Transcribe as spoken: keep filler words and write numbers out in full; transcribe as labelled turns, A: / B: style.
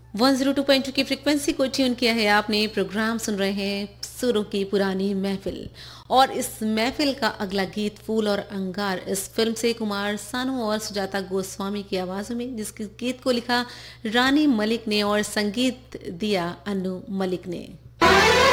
A: One zero two point two की frequency को tune किया है आपने। प्रोग्राम सुन रहे हैं सुरों की पुरानी महफिल, और इस महफिल का अगला गीत फूल और अंगार इस फिल्म से कुमार सानू और सुजाता गोस्वामी की आवाज़ों में, जिसके गीत को लिखा रानी मलिक ने और संगीत दिया अनु मलिक ने।